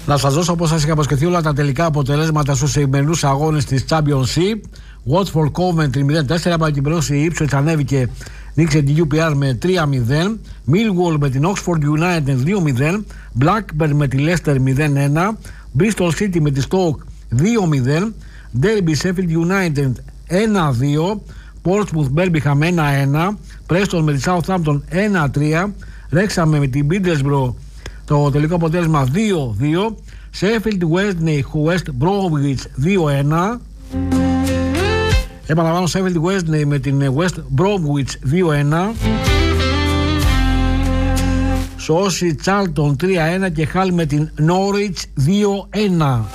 Να σας δώσω, όπως σας είχα υποσχεθεί, όλα τα τελικά αποτελέσματα στους σημερινούς αγώνες της Championship. Watford Coventry 0-4, Πανκυπρός η Ipswich ανέβηκε, νίκησε την UPR με 3-0. Millwall με την Oxford United 2-0. Blackburn με τη Leicester 0-1. Bristol City με τη Stoke 2-0. Derby Sheffield United 1-2. Portsmouth Birmingham 1-1. Preston με τη Southampton 1-3. Wrexham με την Middlesbrough, το τελικό αποτέλεσμα 2-2. Sheffield West Bromwich 2-1. Επαναλαμβάνω, Sheffield Wednesday με την West Bromwich 2-1. Σόση Charlton 3-1 και Hull με την Norwich 2-1.